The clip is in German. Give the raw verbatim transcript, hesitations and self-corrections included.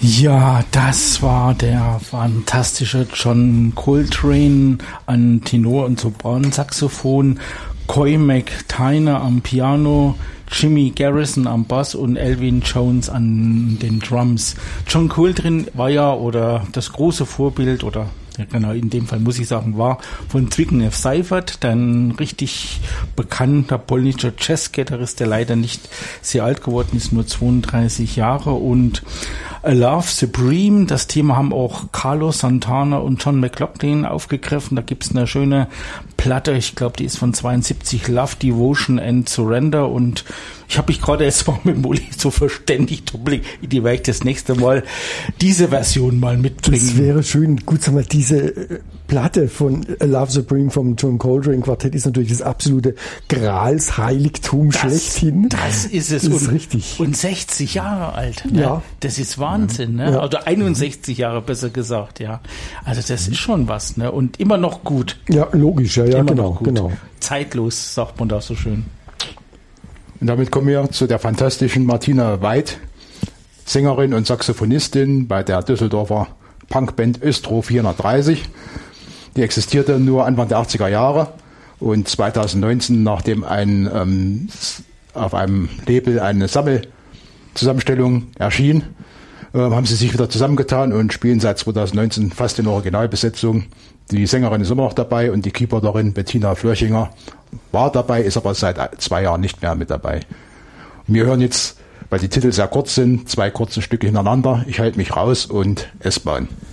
Ja, das war der fantastische John Coltrane an Tenor- und Sopransaxophon, Coy McTainer am Piano, Jimmy Garrison am Bass und Elvin Jones an den Drums. John Coltrane war ja oder das große Vorbild oder ja, genau, in dem Fall muss ich sagen, war von Zbigniew Seifert, ein richtig bekannter polnischer Jazzgitarrist, der leider nicht sehr alt geworden ist, nur zweiunddreißig Jahre. Und A Love Supreme, das Thema haben auch Carlos Santana und John McLaughlin aufgegriffen. Da gibt's eine schöne Platte, ich glaube, die ist von zweiundsiebzig, Love, Devotion and Surrender. Und ich habe mich gerade erst mal mit Molly so verständigt, die werde ich das nächste Mal diese Version mal mitbringen. Das wäre schön. Gut, sag mal, diese Platte von A Love Supreme vom John Coltrane Quartett ist natürlich das absolute Gralsheiligtum das, schlechthin. Das ist es. Das ist und, richtig. Und sechzig Jahre alt. Ne? Ja. Das ist Wahnsinn. Ne? Ja. Oder einundsechzig Jahre besser gesagt. Ja. Also das ist schon was. Ne? Und immer noch gut. Ja, logisch. Ja, ja, immer genau, noch gut. genau. Zeitlos, sagt man da so schön. Und damit kommen wir zu der fantastischen Martina Weid, Sängerin und Saxophonistin bei der Düsseldorfer Punkband Östro vierhundertdreißig. Die existierte nur Anfang der achtziger Jahre und zweitausendneunzehn, nachdem ein, ähm, auf einem Label eine Sammelzusammenstellung erschien, äh, haben sie sich wieder zusammengetan und spielen seit zweitausendneunzehn fast in Originalbesetzung. Die Sängerin ist immer noch dabei und die Keyboarderin Bettina Flörchinger war dabei, ist aber seit zwei Jahren nicht mehr mit dabei. Wir hören jetzt, weil die Titel sehr kurz sind, zwei kurze Stücke hintereinander. Ich halte mich raus und S-Bahn.